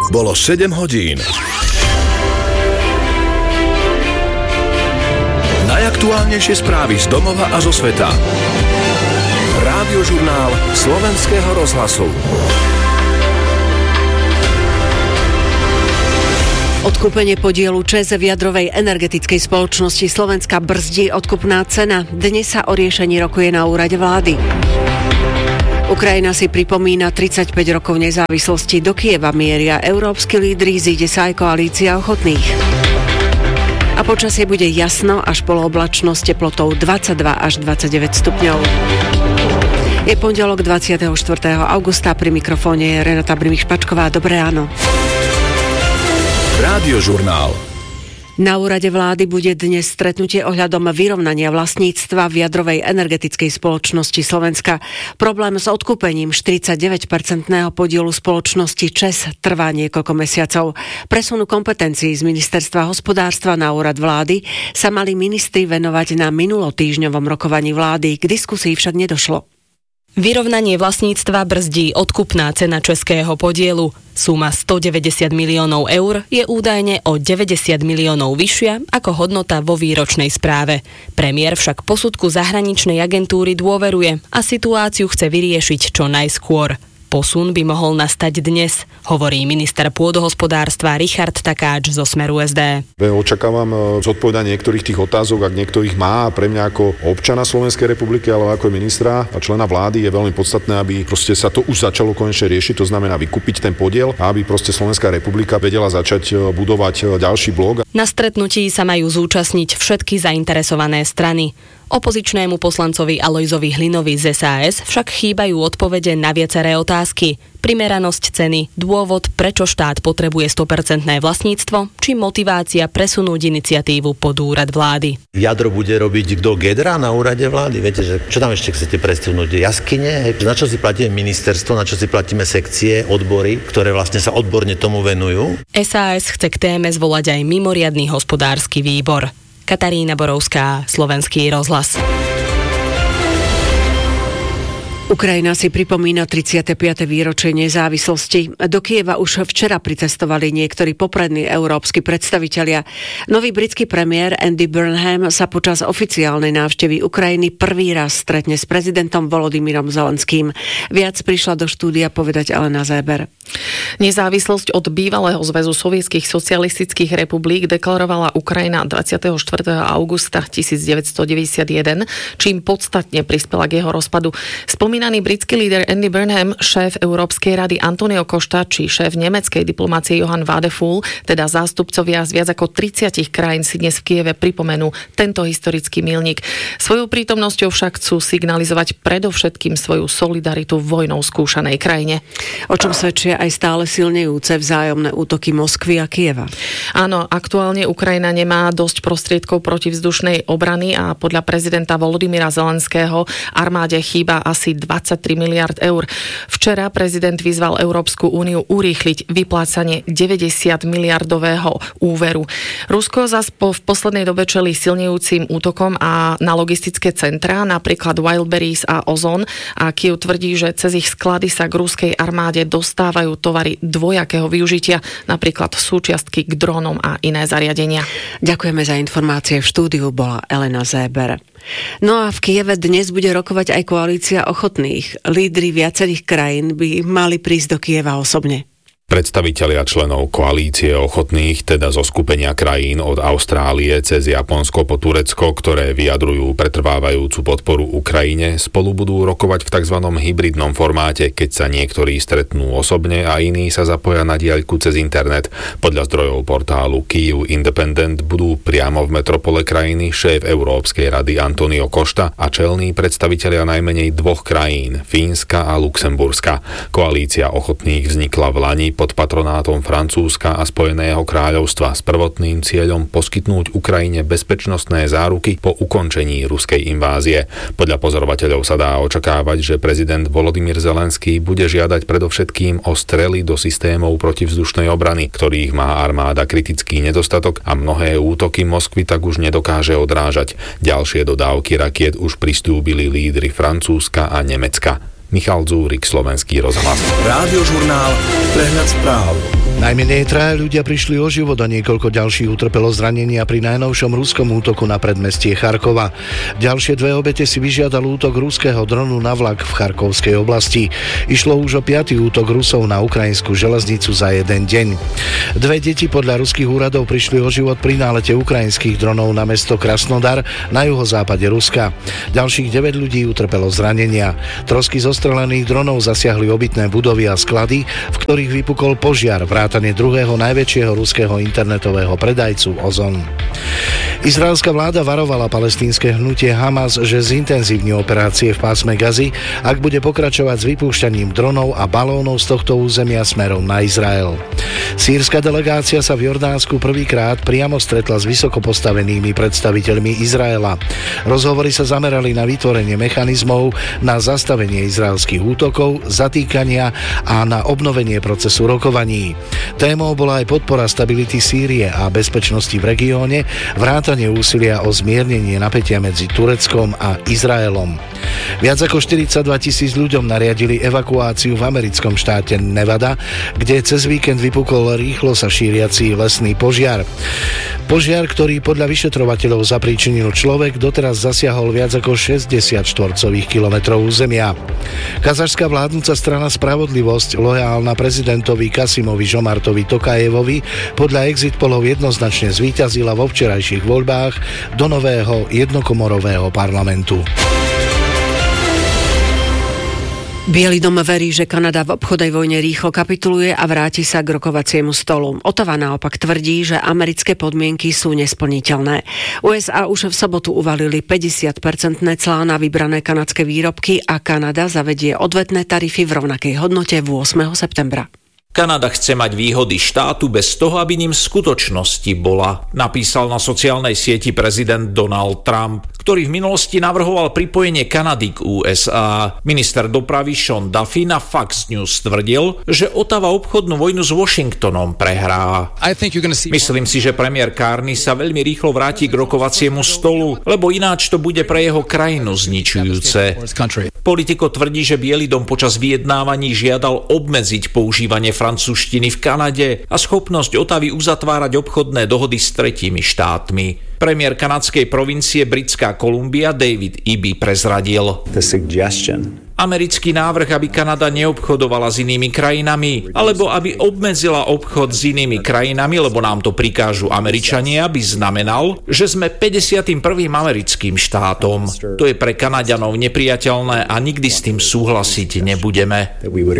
Bolo 7 hodín. Najaktuálnejšie správy z domova a zo sveta. Rádiožurnál Slovenského rozhlasu. Odkúpenie podielu ČEZ v jadrovej energetickej spoločnosti Slovenska brzdí odkupná cena. Dnes sa o riešení rokuje na úrade vlády. Ukrajina si pripomína 35 rokov nezávislosti. Do Kyjeva mieria európski lídri, zíde sa aj koalícia ochotných. A počasie bude jasno až polooblačnosť, teplotou 22 až 29 stupňov. Je pondelok 24. augusta, pri mikrofóne je Renata Brimiš-Pačková. Dobré ráno. Rádiožurnál. Na úrade vlády bude dnes stretnutie ohľadom vyrovnania vlastníctva v jadrovej energetickej spoločnosti Slovenska. Problém s odkúpením 49% podielu spoločnosti ČEZ trvá niekoľko mesiacov. Presunu kompetencií z ministerstva hospodárstva na úrad vlády sa mali ministri venovať na minulotýždňovom rokovaní vlády. K diskusii však nedošlo. Vyrovnanie vlastníctva brzdí odkupná cena českého podielu. Suma 190 miliónov eur je údajne o 90 miliónov vyššia ako hodnota vo výročnej správe. Premiér však posudku zahraničnej agentúry dôveruje a situáciu chce vyriešiť čo najskôr. Posun by mohol nastať dnes, hovorí minister pôdohospodárstva Richard Takáč zo Smeru SD. Očakávam zodpovedanie niektorých tých otázok, ak niektorých má. Pre mňa ako občana Slovenskej republiky, ale ako ministra a člena vlády je veľmi podstatné, aby proste sa to už začalo konečne riešiť, to znamená vykúpiť ten podiel a aby proste Slovenská republika vedela začať budovať ďalší blok. Na stretnutí sa majú zúčastniť všetky zainteresované strany. Opozičnému poslancovi Alojzovi Hlinovi z SAS však chýbajú odpovede na viaceré otázky. Primeranosť ceny, dôvod, prečo štát potrebuje 100% vlastníctvo, či motivácia presunúť iniciatívu pod úrad vlády. Jadro bude robiť kto Gedra na úrade vlády? Viete, že čo tam ešte chcete presunúť? Jaskyne? Na čo si platíme ministerstvo, na čo si platíme sekcie, odbory, ktoré vlastne sa odborne tomu venujú? SAS chce k téme zvolať aj mimoriadny hospodársky výbor. Katarína Borovská, Slovenský rozhlas. Ukrajina si pripomína 35. výročie nezávislosti. Do Kyjeva už včera pricestovali niektorí poprední európski predstavitelia. Nový britský premiér Andy Burnham sa počas oficiálnej návštevy Ukrajiny prvý raz stretne s prezidentom Volodymyrom Zelenským. Viac prišla do štúdia povedať Elena Zéber. Nezávislosť od bývalého zväzu sovietských socialistických republik deklarovala Ukrajina 24. augusta 1991, čím podstatne prispela k jeho rozpadu. Spomínaný britský líder Andy Burnham, šéf Európskej rady Antonio Costa či šéf nemeckej diplomácie Johann Wadephul, teda zástupcovia z viac ako 30 krajín, si dnes v Kyjeve pripomenú tento historický milník. Svojou prítomnosťou však chcú signalizovať predovšetkým svoju solidaritu v vojnou skúšanej krajine. O čom svedčia aj stále silnejúce vzájomné útoky Moskvy a Kyjeva. Áno, aktuálne Ukrajina nemá dosť prostriedkov protivzdušnej obrany a podľa prezidenta Volodymyra Zelenského armáde chýba asi 23 miliard eur. Včera prezident vyzval Európsku úniu urýchliť vyplácanie 90 miliardového úveru. Rusko zas v poslednej dobe čelí silnejúcim útokom a na logistické centrá, napríklad Wildberries a Ozon, a Kyjev tvrdí, že cez ich sklady sa k ruskej armáde dostávajú tovary dvojakého využitia, napríklad súčiastky k drónom a iné zariadenia. Ďakujeme za informácie. V štúdiu bola Elena Zéber. No a v Kyjeve dnes bude rokovať aj koalícia ochotných. Lídri viacerých krajín by mali prísť do Kyjeva osobne. Predstavitelia členov koalície ochotných, teda zo skupenia krajín od Austrálie cez Japonsko po Turecko, ktoré vyjadrujú pretrvávajúcu podporu Ukrajine, spolu budú rokovať v tzv. Hybridnom formáte, keď sa niektorí stretnú osobne a iní sa zapoja na diaľku cez internet. Podľa zdrojov portálu Kyiv Independent budú priamo v metropole krajiny šéf Európskej rady Antonio Costa a čelní predstavitelia najmenej dvoch krajín, Fínska a Luxemburska. Koalícia ochotných vznikla v lani pod patronátom Francúzska a Spojeného kráľovstva s prvotným cieľom poskytnúť Ukrajine bezpečnostné záruky po ukončení ruskej invázie. Podľa pozorovateľov sa dá očakávať, že prezident Volodymyr Zelenský bude žiadať predovšetkým o strely do systémov protivzdušnej obrany, ktorých má armáda kritický nedostatok a mnohé útoky Moskvy tak už nedokáže odrážať. Ďalšie dodávky rakiet už pristúbili lídri Francúzska a Nemecka. Michal Dzúrik, Slovenský rozhlas. Rádiožurnál, prehľad správ. Najmenej 3 ľudia prišli o život a niekoľko ďalších utrpelo zranenia pri najnovšom ruskom útoku na predmestie Charkova. Ďalšie 2 obete si vyžiadal útok ruského dronu na vlak v Charkovskej oblasti. Išlo už o 5. útok Rusov na ukrajinskú železnicu za jeden deň. 2 deti podľa ruských úradov prišli o život pri nálete ukrajinských dronov na mesto Krasnodar na juhozápade Ruska. Ďalších 9 ľudí utrpelo zranenia. Trosky zostrelených dronov zasiahli obytné budovy a sklady, v ktorých vypukol požiar, vrátane druhého najväčšieho ruského internetového predajcu Ozon. Izraelská vláda varovala palestínske hnutie Hamas, že zintenzívni operácie v pásme Gazy, ak bude pokračovať s vypúšťaním dronov a balónov z tohto územia smerom na Izrael. Sýrska delegácia sa v Jordánsku prvýkrát priamo stretla s vysoko postavenými predstaviteľmi Izraela. Rozhovory sa zamerali na vytvorenie mechanizmov na zastavenie izraelských útokov, zatýkania a na obnovenie procesu rokovaní. Témou bola aj podpora stability Sýrie a bezpečnosti v regióne, vrátanie úsilia o zmiernenie napätia medzi Tureckom a Izraelom. Viac ako 42 000 ľuďom nariadili evakuáciu v americkom štáte Nevada, kde cez víkend vypukol rýchlo sa šíriaci lesný požiar. Požiar, ktorý podľa vyšetrovateľov zapríčinil človek, doteraz zasiahol viac ako 60 štvorcových kilometrov územia. Kazašská vládnúca strana Spravodlivosť, lojálna prezidentovi Kasimovi Žomartovi Tokajevovi, podľa exit polov jednoznačne zvíťazila vo včerajších voľbách do nového jednokomorového parlamentu. Biely dom verí, že Kanada v obchodnej vojne rýchlo kapituluje a vráti sa k rokovaciemu stolu. Ottawa naopak tvrdí, že americké podmienky sú nesplniteľné. USA už v sobotu uvalili 50% clá na vybrané kanadské výrobky a Kanada zavedie odvetné tarify v rovnakej hodnote 8. septembra. Kanada chce mať výhody štátu bez toho, aby ním v skutočnosti bola, napísal na sociálnej sieti prezident Donald Trump, ktorý v minulosti navrhoval pripojenie Kanady k USA. Minister dopravy Sean Duffy na Fox News tvrdil, že Ottawa obchodnú vojnu s Washingtonom prehrá. Myslím si, že premiér Carney sa veľmi rýchlo vráti k rokovaciemu stolu, lebo ináč to bude pre jeho krajinu zničujúce. Politiko tvrdí, že Biely dom počas vyjednávaní žiadal obmedziť používanie francúzštiny v Kanade a schopnosť Ottavy uzatvárať obchodné dohody s tretími štátmi. Premiér kanadskej provincie Britská Kolumbia David Eby prezradil: americký návrh, aby Kanada neobchodovala s inými krajinami, alebo aby obmedzila obchod s inými krajinami, lebo nám to prikážu Američania, by znamenal, že sme 51. americkým štátom. To je pre Kanaďanov nepriateľné a nikdy s tým súhlasiť nebudeme.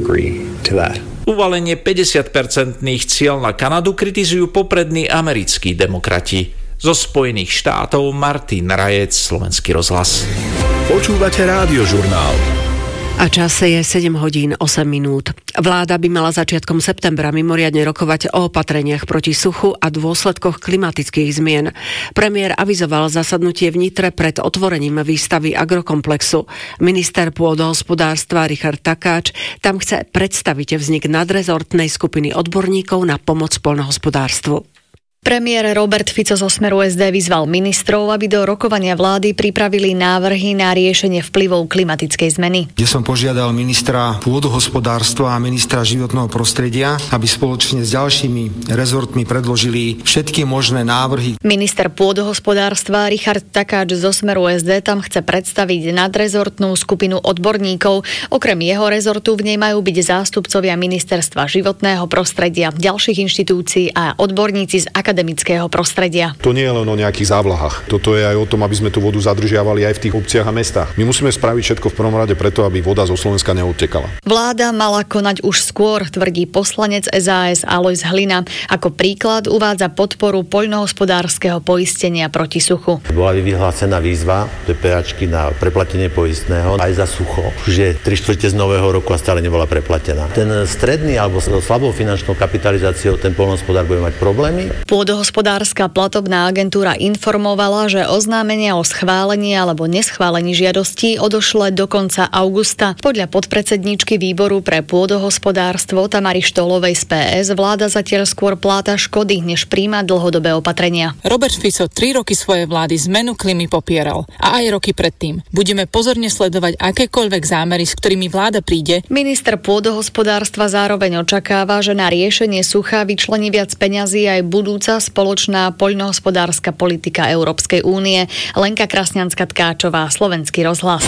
Uvalenie 50% cieľ na Kanadu kritizujú poprední americkí demokrati. Zo Spojených štátov Martin Rajec, Slovenský rozhlas. Počúvate Rádiožurnál. A čase je 7 hodín 8 minút. Vláda by mala začiatkom septembra mimoriadne rokovať o opatreniach proti suchu a dôsledkoch klimatických zmien. Premiér avizoval zasadnutie v Nitre pred otvorením výstavy agrokomplexu. Minister pôdohospodárstva Richard Takáč tam chce predstaviť vznik nadrezortnej skupiny odborníkov na pomoc poľnohospodárstvu. Premiér Robert Fico zo Smeru SD vyzval ministrov, aby do rokovania vlády pripravili návrhy na riešenie vplyvov klimatickej zmeny. Kde som požiadal ministra pôdohospodárstva a ministra životného prostredia, aby spoločne s ďalšími rezortmi predložili všetky možné návrhy. Minister pôdohospodárstva Richard Takáč zo Smeru SD tam chce predstaviť nadrezortnú skupinu odborníkov. Okrem jeho rezortu v nej majú byť zástupcovia ministerstva životného prostredia, ďalších inštitúcií a odborníci z akademického prostredia. To nie je len o nejakých závlahách. Toto je aj o tom, aby sme tú vodu zadržiavali aj v tých obciach a mestách. My musíme spraviť všetko v prvom rade preto, aby voda zo Slovenska neodtekala. Vláda mala konať už skôr, tvrdí poslanec SAS Alojz Hlina. Ako príklad uvádza podporu poľnohospodárskeho poistenia proti suchu. Bola vyhlásená výzva PPAčky na preplatenie poistného aj za sucho. Už je 3/4 z nového roku a stále nebola preplatená. Ten stredný alebo slabou finančnou kapitalizáciou ten poľnohospodár bude mať problémy. Pôdohospodárska platobná agentúra informovala, že oznámenia o schválení alebo neschválení žiadostí odošle do konca augusta. Podľa podpredsedníčky výboru pre pôdohospodárstvo Tamary Štolovej z PS vláda zatiaľ skôr pláta škody, než príjma dlhodobé opatrenia. Robert Fico 3 roky svojej vlády zmenu klímy popieral a aj roky predtým. Budeme pozorne sledovať akékoľvek zámery, s ktorými vláda príde. Minister pôdohospodárstva zároveň očakáva, že na riešenie sucha vyčlení viac peňazí aj budúca spoločná poľnohospodárska politika Európskej únie. Lenka Krasňanská-Tkáčová, Slovenský rozhlas.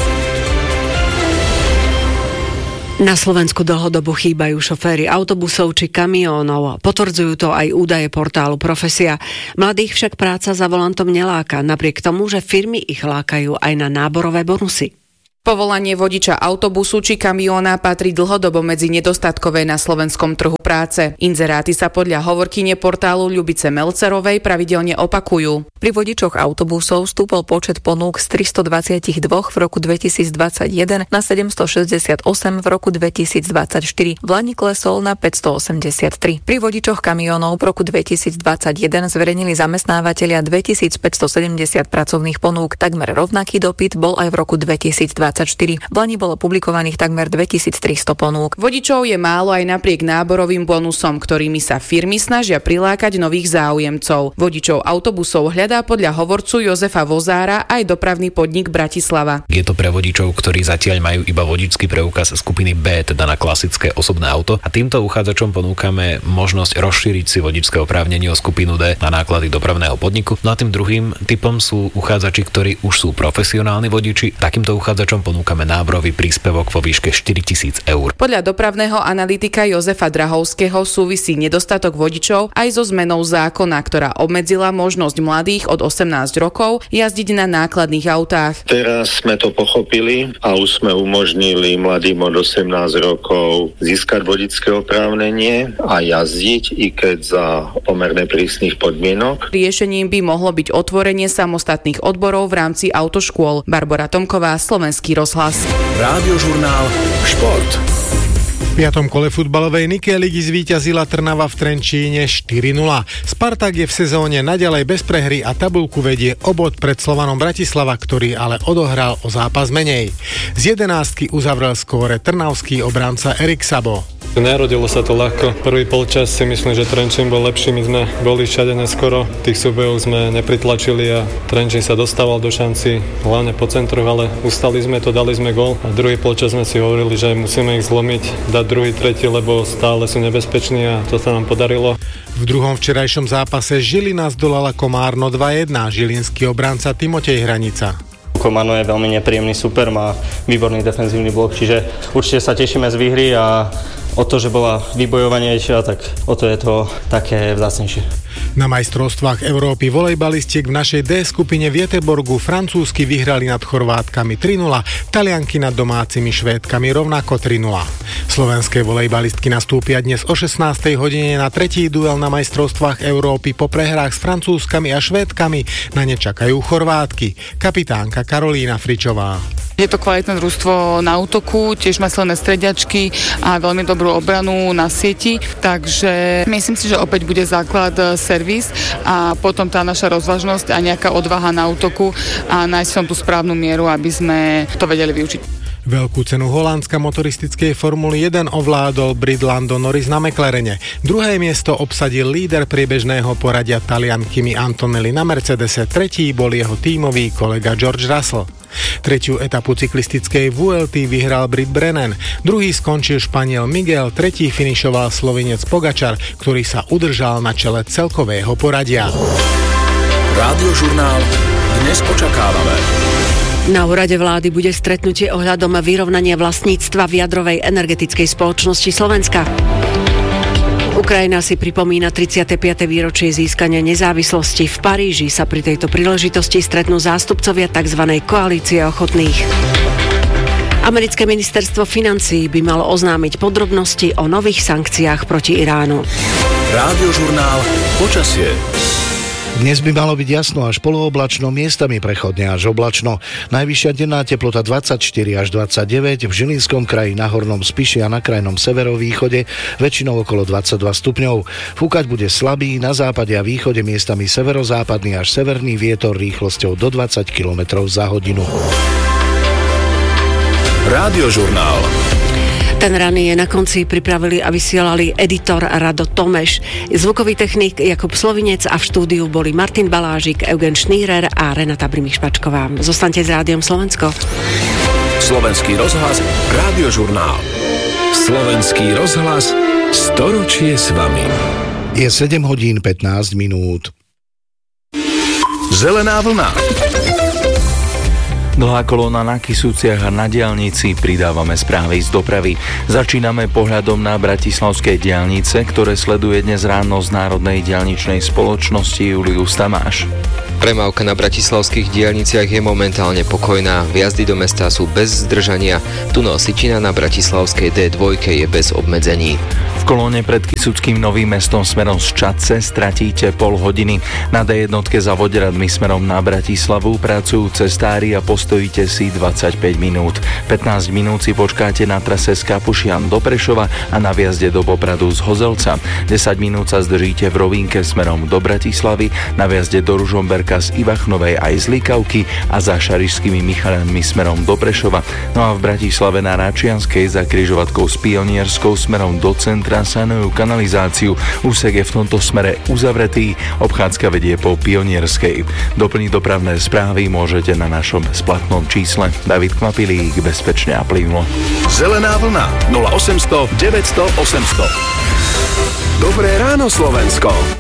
Na Slovensku dlhodobo chýbajú šoféri autobusov či kamiónov. Potvrdzujú to aj údaje portálu Profesia. Mladých však práca za volantom neláka, napriek tomu, že firmy ich lákajú aj na náborové bonusy. Povolanie vodiča autobusu či kamióna patrí dlhodobo medzi nedostatkové na slovenskom trhu práce. Inzeráty sa podľa hovorkyne portálu Ľubice Melcerovej pravidelne opakujú. Pri vodičoch autobusov stúpol počet ponúk z 322 v roku 2021 na 768 v roku 2024. V lani klesol na 583. Pri vodičoch kamiónov v roku 2021 zverejnili zamestnávateľia 2570 pracovných ponúk. Takmer rovnaký dopyt bol aj v roku 2024. V lani bolo publikovaných takmer 2300 ponúk. Vodičov je málo aj napriek náborovým bonusom, ktorými sa firmy snažia prilákať nových záujemcov. Vodičov autobusov hľadá podľa hovorcu Jozefa Vozára aj dopravný podnik Bratislava. Je to pre vodičov, ktorí zatiaľ majú iba vodičský preukaz skupiny B, teda na klasické osobné auto, a týmto uchádzačom ponúkame možnosť rozšíriť si vodičské oprávnenie o skupinu D na náklady dopravného podniku. No a tým druhým typom sú uchádzači, ktorí už sú profesionálni vodiči. Takýmto uchádzačom ponúkame náborový príspevok vo výške 4 000 eur. Podľa dopravného analytika Jozefa Drahovského súvisí nedostatok vodičov aj so zmenou zákona, ktorá obmedzila možnosť mladých od 18 rokov jazdiť na nákladných autách. Teraz sme to pochopili a už sme umožnili mladým od 18 rokov získať vodičské oprávnenie a jazdiť, i keď za pomerne prísnych podmienok. Riešením by mohlo byť otvorenie samostatných odborov v rámci autoškôl. Barbora Tomková, Slovenský rozhlas. Rádiožurnál Šport. V 5. kole futbalovej Nike ligy zvíťazila Trnava v Trenčíne 4-0. Spartak je v sezóne naďalej bez prehry a tabuľku vedie o bod pred Slovanom Bratislava, ktorý ale odohral o zápas menej. Z 11 uzavrel skóre trnavský obranca Erik Sabo. Nerodilo sa to ľahko. Prvý polčas si myslím, že Trenčín bol lepší. My sme boli všade neskoro. Tých súbojov sme nepritlačili a Trenčín sa dostával do šanci, hlavne po centroch, ale ustali sme to, dali sme gól. A druhý polčas sme si hovorili, že musíme ich zlomiť, dať druhý, tretí, lebo stále sú nebezpeční a to sa nám podarilo. V druhom včerajšom zápase Žilina zdolala Komárno 2-1. Žilinský obranca Timotej Hranica. Komárno je veľmi nepríjemný super, má výborný defenzívny blok, čiže určite sa tešíme z výhry a o to, že bola vybojovanejšia, tak o to je to také vzácnejšie. Na majstrovstvách Európy volejbalistiek v našej D skupine v Göteborgu francúzsky vyhrali nad Chorvátkami 3-0, Talianky nad domácimi Švédkami rovnako 3-0. Slovenské volejbalistky nastúpia dnes o 16. hodine na tretí duel na majstrovstvách Európy po prehrách s Francúzkami a Švédkami. Na ne čakajú Chorvátky. Kapitánka Karolína Fričová. Je to kvalitné družstvo na útoku, tiež má silné strediačky a veľmi dobrú obranu na sieti, takže myslím si, že opäť bude základ servis a potom tá naša rozvážnosť a nejaká odvaha na útoku a nájsť tam tú správnu mieru, aby sme to vedeli využiť. Veľkú cenu holandska motoristickej Formuly 1 ovládol Brit Lando Norris na McLarene. Druhé miesto obsadil líder priebežného poradia Talian Kimi Antonelli na Mercedese, tretí bol jeho tímový kolega George Russell. Tretiu etapu cyklistickej VLT vyhral Brit Brennan, druhý skončil Španiel Miguel, tretí finišoval Slovinec Pogačar, ktorý sa udržal na čele celkového poradia. Rádiožurnál dnes očakávame. Na úrade vlády bude stretnutie ohľadom vyrovnania vlastníctva v jadrovej energetickej spoločnosti Slovenska. Ukrajina si pripomína 35. výročie získania nezávislosti. V Paríži sa pri tejto príležitosti stretnú zástupcovia tzv. Koalície ochotných. Americké ministerstvo financií by malo oznámiť podrobnosti o nových sankciách proti Iránu. Rádiožurnál počasie. Dnes by malo byť jasno až polooblačno, miestami prechodne až oblačno. Najvyššia denná teplota 24 až 29, v Žilinskom kraji, na Hornom Spiši a na krajnom severovýchode väčšinou okolo 22 stupňov. Fúkať bude slabý, na západe a východe miestami severozápadný až severný vietor rýchlosťou do 20 km za hodinu. Rádiožurnál. Ten raný je na konci, pripravili a vysielali editor Rado Tomeš, zvukový technik Jakub Slovinec a v štúdiu boli Martin Balážik, Eugen Šnírer a Renata Brimiš-Pačková. Zostaňte s Rádiom Slovensko. Slovenský rozhlas, Rádiožurnál. Slovenský rozhlas, storočie s vami. Je 7 hodín 15 minút. Zelená vlna. Dlhá kolóna na Kysuciach a na diaľnici, pridávame správy z dopravy. Začíname pohľadom na bratislavské diaľnice, ktoré sleduje dnes ráno z Národnej diaľničnej spoločnosti Julius Tamáš. Premávka na bratislavských diaľniciach je momentálne pokojná. Vjazdy do mesta sú bez zdržania. Tunel Sičina na bratislavskej D2 je bez obmedzení. V kolóne pred Kysuckým Novým Mestom smerom z Čadce stratíte pol hodiny. Na D1 za Voderadmi smerom na Bratislavu pracujú cestári a postojíte si 25 minút. 15 minút si počkáte na trase z Kapušian do Prešova a na vjazde do Popradu z Hozelca. 10 minút sa zdržíte v Rovínke smerom do Bratislavy, na vjazde do Ružomberka z Ivachnovej aj z Likavky a za Šarišskými Michaľanmi smerom do Prešova. No a v Bratislave na Račianskej za križovatkou s Pionierskou smerom do centra sanujú kanalizáciu. Úsek je v tomto smere uzavretý, obchádzka vedie po Pionierskej. Doplniť dopravné správy môžete na našom splatnom čísle. David Kvapilík, bezpečne a plynulo. Zelená vlna 0800 900 800. Dobré ráno, Slovensko.